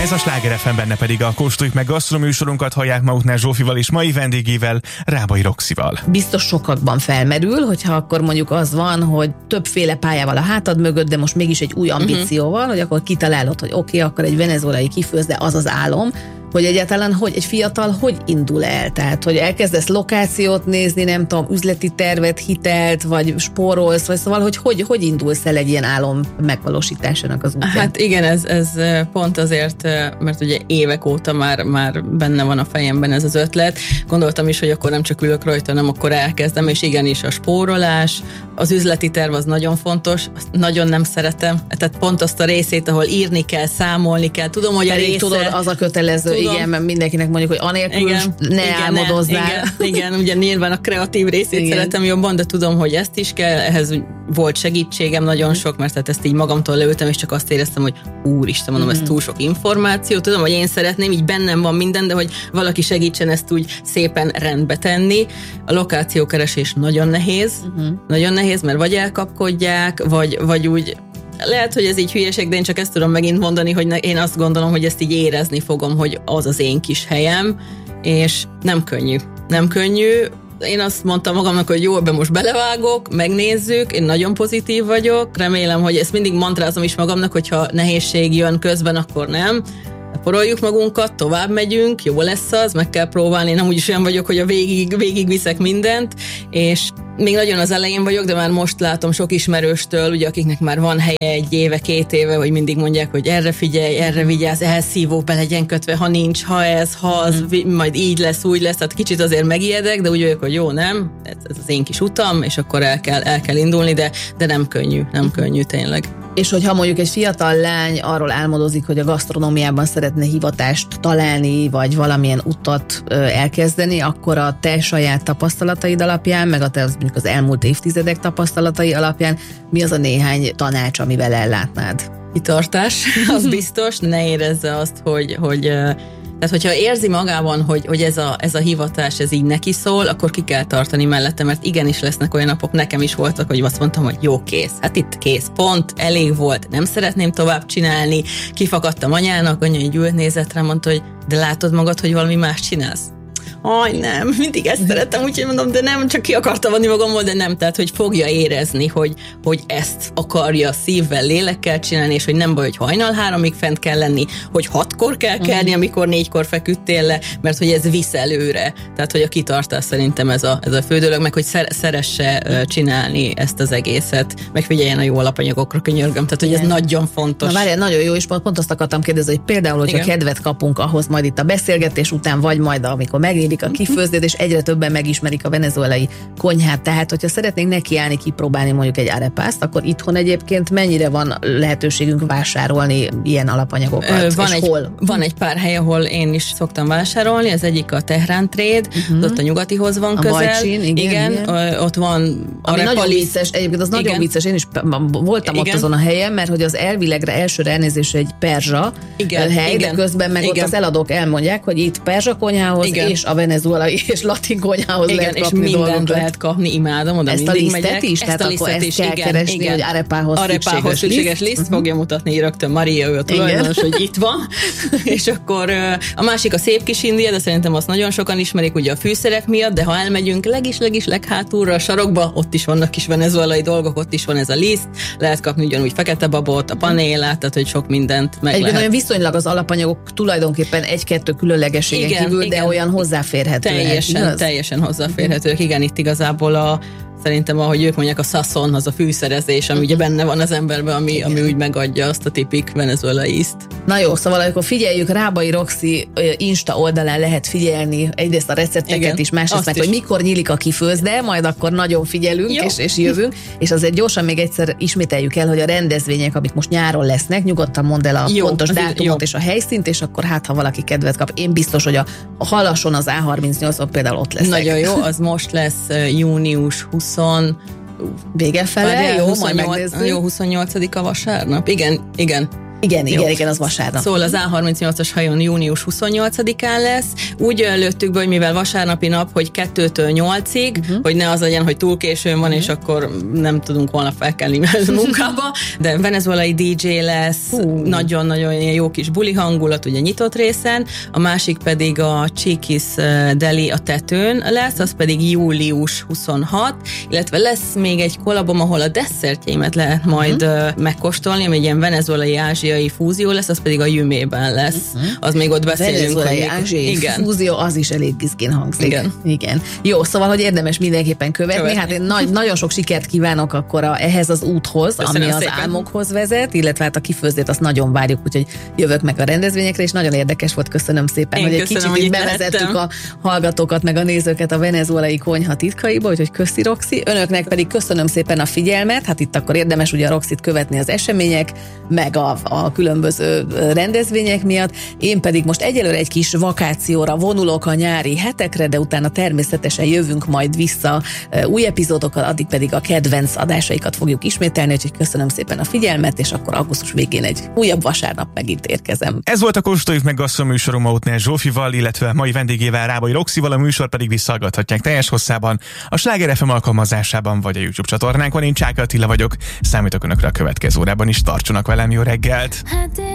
Ez a Sláger FM, benne pedig a Kóstoljuk meg gasztro műsorunkat hallják Mautner Zsófival és mai vendégével, Rábai Roxival. Biztos sokakban felmerül, hogyha akkor mondjuk az van, hogy többféle pályával a hátad mögött, de most mégis egy új ambícióval, hogy akkor kitalálod, hogy oké, akkor egy venezuelai kifőzde, az az álom, hogy egyáltalán egy fiatal hogy indul el? Tehát, hogy elkezdesz lokációt nézni, nem tudom, üzleti tervet, hitelt, vagy spórolsz, vagy szóval, hogy indulsz el egy ilyen álom megvalósításának az útján? Hát igen, ez pont azért, mert ugye évek óta már benne van a fejemben ez az ötlet. Gondoltam is, hogy akkor nem csak ülök rajta, hanem akkor elkezdem, és igenis a spórolás, az üzleti terv az nagyon fontos, azt nagyon nem szeretem. Tehát pont azt a részét, ahol írni kell, számolni kell. Tudom, hogy a része... Tudod, az a kötelező, igen, mert mindenkinek mondjuk, hogy anélkül álmodozzál. Igen, ugye nyilván a kreatív részét szeretem jobban, de tudom, hogy ezt is kell, ehhez volt segítségem nagyon sok, mert tehát ezt így magamtól leültem, és csak azt éreztem, hogy úristen, mondom, ez túl sok információ, tudom, hogy én szeretném, így bennem van minden, de hogy valaki segítsen ezt úgy szépen rendbe tenni. A lokációkeresés nagyon nehéz, mert vagy elkapkodják, vagy úgy. Lehet, hogy ez így hülyeség, de én csak ezt tudom megint mondani, hogy én azt gondolom, hogy ezt így érezni fogom, hogy az az én kis helyem, és nem könnyű. Én azt mondtam magamnak, hogy jó, ebben most belevágok, megnézzük, én nagyon pozitív vagyok, remélem, hogy ezt mindig mantrázom is magamnak, hogyha nehézség jön közben, akkor nem. Poroljuk magunkat, tovább megyünk, jó lesz az, meg kell próbálni, én amúgy is olyan vagyok, hogy a végig viszek mindent, és még nagyon az elején vagyok, de már most látom sok ismerőstől, ugye, akiknek már van helye 1 éve, 2 éve, hogy mindig mondják, hogy erre figyelj, erre vigyázz, elszívó be legyen kötve, ha nincs, ha ez, ha az, majd így lesz, úgy lesz, tehát kicsit azért megijedek, de úgy vagyok, hogy jó, nem, ez az én kis utam, és akkor el kell indulni, de nem könnyű tényleg. És hogyha mondjuk egy fiatal lány arról álmodozik, hogy a gasztronómiában szeretne hivatást találni, vagy valamilyen utat elkezdeni, akkor a te saját tapasztalataid alapján, meg mondjuk az elmúlt évtizedek tapasztalatai alapján mi az a néhány tanács, amivel ellátnád? Kitartás, az biztos, ne érezze azt, tehát, hogyha érzi magában, hogy ez a hivatás, ez így neki szól, akkor ki kell tartani mellette, mert igenis lesznek olyan napok, nekem is voltak, hogy azt mondtam, hogy jó, kész. Hát itt kész, pont, elég volt, nem szeretném tovább csinálni. Kifakadtam anyának, anya így ült, nézett rám, mondta, hogy de látod magad, hogy valami más csinálsz? Nem, mindig ezt szerettem, úgyhogy mondom, de nem, csak ki akartam vanni magamból, de nem, tehát, hogy fogja érezni, hogy ezt akarja szívvel, lélekkel csinálni, és hogy nem baj, hogy hajnal 3-ig fent kell lenni, hogy 6-kor kell kelni, amikor 4-kor feküdtél le, mert hogy ez visz előre. Tehát, hogy a kitartás szerintem ez a fő dolog, meg hogy szeresse csinálni ezt az egészet, meg figyeljen a jó alapanyagokra, könyörgöm, tehát, hogy ez nagyon fontos. Na várjál, nagyon jó, és pont azt akartam kérdezni, hogy például, hogyha kedvet kapunk ahhoz majd itt a beszélgetés után, vagy majd amikor megérik a kifőzdét, és egyre többen megismerik a venezuelai konyhát. Tehát, hogyha szeretnénk nekiállni, kipróbálni mondjuk egy arepászt, akkor itthon egyébként mennyire van lehetőségünk vásárolni ilyen alapanyagokat? Hol? Van egy pár hely, ahol én is szoktam vásárolni, az egyik a Tehran Trade, ott a nyugatihoz van közel. Bajcsin, igen. Ott van ami nagyon vicces, egyébként az nagyon vicces, én is voltam ott azon a helyen, mert hogy az elvilegre elsőre elnézés egy perzsa hely, de közben meg ott az eladók elmondják, hogy itt perzsa konyhához és a venezuelai és latin konyhához lehet kapni és mindent dolgokat. lehet kapni, imádom, oda ezt mindig a lisztet megyek. is? Tehát akkor ezt kell keresni, hogy arepához szükséges liszt, fogja mutatni rögtön Maria, ő a tulajdonos, hogy itt van. És akkor a másik a szép kis India, de szerintem azt nagyon sokan ismerik ugye a fűszerek miatt, de ha elmegyünk legis leghátulra a sarokba, ott is vannak kis venezuelai dolgok, ott is van ez a liszt, lehet kapni ugyanúgy fekete babot, a panélát, tehát hogy sok mindent meg lehet. Nagyon viszonylag az alapanyagok tulajdonképpen 1-2 különlegességen kívül, de olyan hozzáférhetőek. Teljesen hozzáférhetőek. Igen, itt igazából szerintem, ahogy ők mondják, a sazon, az a fűszerezés, ami ugye benne van az emberben, ami úgy megadja azt a tipik venezuelai ízt. Na jó, szóval akkor figyeljük, Rábai Roxi Insta oldalán lehet figyelni egyrészt a recepteket is, másrészt meg, hogy mikor nyílik a kifőzde, majd akkor nagyon figyelünk és jövünk, és azért gyorsan még egyszer ismételjük el, hogy a rendezvények, amik most nyáron lesznek, nyugodtan mondd el a pontos dátumot és a helyszínt, és akkor ha valaki kedvet kap. Én biztos, hogy a Halason az A38-on például ott leszek. Nagyon jó, az most lesz június 20 vége fele, jó, majd megnézzük. Jó, 28-a vasárnap. Igen. Igen, az vasárnap. Szóval az A38-as hajón június 28-án lesz. Úgy lőttük be, hogy mivel vasárnapi nap, hogy 2-től 8-ig, hogy ne az legyen, hogy túl későn van, és akkor nem tudunk holnap felkelni munkába, de venezuelai DJ lesz, nagyon-nagyon jó kis buli hangulat, ugye nyitott részen, a másik pedig a Chiquis Deli a tetőn lesz, az pedig július 26, illetve lesz még egy kollabom, ahol a desszertjeimet lehet majd megkóstolni, ami egy ilyen venezuelai ázsiai fúzió lesz, az pedig a Jümében lesz. Az még ott beszélünk. Venezuelai ázsiai fúzió, az is elég izgén hangzik. Igen. Jó, szóval, hogy érdemes mindenképpen követni. Hát én nagyon sok sikert kívánok akkor ehhez az úthoz, ami az álmokhoz vezet, illetve hát a kifőzdét azt nagyon várjuk, úgyhogy jövök meg a rendezvényekre, és nagyon érdekes volt, köszönöm szépen, hogy egy kicsit így bevezettük a hallgatókat, meg a nézőket a venezuelai konyha titkaiba, úgyhogy köszi Roxy. Önöknek pedig köszönöm szépen a figyelmet, hát itt akkor érdemes ugye a Roxyt követni az események, meg a különböző rendezvények miatt. Én pedig most egyelőre egy kis vakációra vonulok a nyári hetekre, de utána természetesen jövünk majd vissza új epizódokkal, addig pedig a kedvenc adásaikat fogjuk ismételni, úgyhogy köszönöm szépen a figyelmet, és akkor augusztus végén egy újabb vasárnap megint érkezem. Ez volt a Kóstoljuk meg gasztroműsorom Mautner Zsófival, illetve mai vendégével Rábai Roxival, a műsor pedig visszahallgathatják teljes hosszában a Sláger FM alkalmazásában vagy a YouTube csatornánkon. Én Csáka Attila vagyok, számítok önökre a következő órában is, tartsanak velem, jó reggelt!